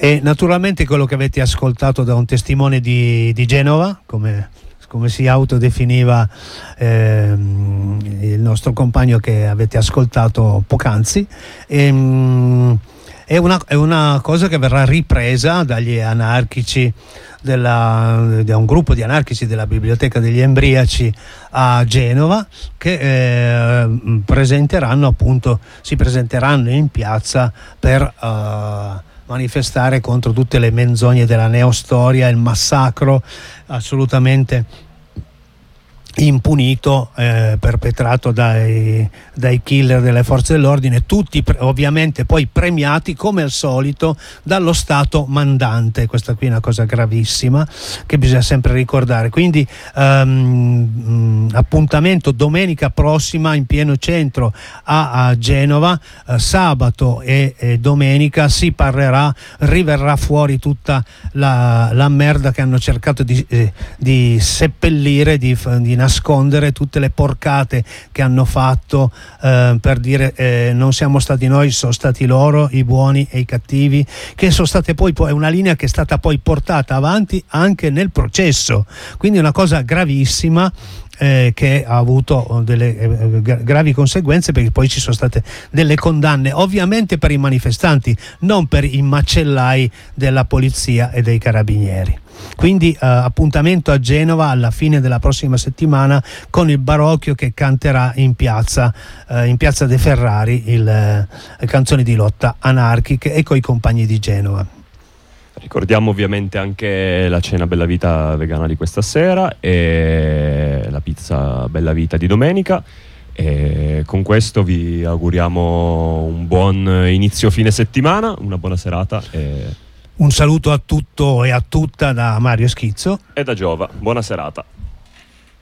E naturalmente quello che avete ascoltato da un testimone di Genova, come si autodefiniva il nostro compagno che avete ascoltato poc'anzi, è una cosa che verrà ripresa dagli anarchici da un gruppo di anarchici della Biblioteca degli Embriaci a Genova, che si presenteranno in piazza per manifestare contro tutte le menzogne della neostoria, il massacro assolutamente impunito perpetrato dai killer delle forze dell'ordine, tutti ovviamente poi premiati come al solito dallo Stato mandante. Questa qui è una cosa gravissima che bisogna sempre ricordare. Quindi appuntamento domenica prossima in pieno centro a Genova, sabato e domenica riverrà fuori tutta la merda che hanno cercato di seppellire, di nascondere, tutte le porcate che hanno fatto per dire non siamo stati noi, sono stati loro, i buoni e i cattivi, che sono state poi è una linea che è stata poi portata avanti anche nel processo, quindi una cosa gravissima che ha avuto delle gravi conseguenze, perché poi ci sono state delle condanne ovviamente per i manifestanti, non per i macellai della polizia e dei carabinieri. Quindi appuntamento a Genova alla fine della prossima settimana con il Barocchio che canterà in piazza De Ferrari le canzoni di lotta anarchiche e coi compagni di Genova. Ricordiamo ovviamente anche la cena Bella Vita vegana di questa sera e la pizza Bella Vita di domenica, e con questo vi auguriamo un buon inizio fine settimana, una buona serata e un saluto a tutto e a tutta da Mario Schizzo e da Giova. Buona serata.